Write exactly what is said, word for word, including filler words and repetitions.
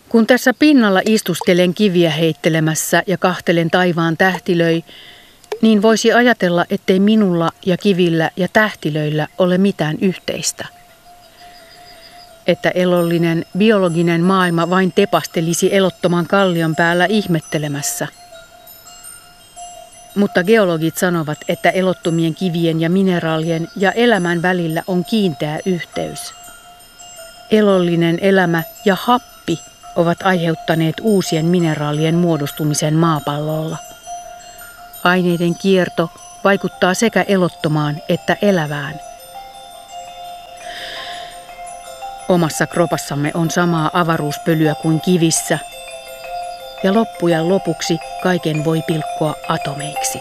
Kun tässä pinnalla istuskelen kiviä heittelemässä ja kahtelen taivaan tähtilöi, niin voisi ajatella, ettei minulla ja kivillä ja tähtilöillä ole mitään yhteistä. Että elollinen, biologinen maailma vain tepastelisi elottoman kallion päällä ihmettelemässä. Mutta geologit sanovat, että elottomien kivien ja mineraalien ja elämän välillä on kiinteä yhteys. Elollinen elämä ja happi ovat aiheuttaneet uusien mineraalien muodostumisen maapallolla. Aineiden kierto vaikuttaa sekä elottomaan että elävään. Omassa kropassamme on samaa avaruuspölyä kuin kivissä, ja loppujen lopuksi kaiken voi pilkkoa atomeiksi.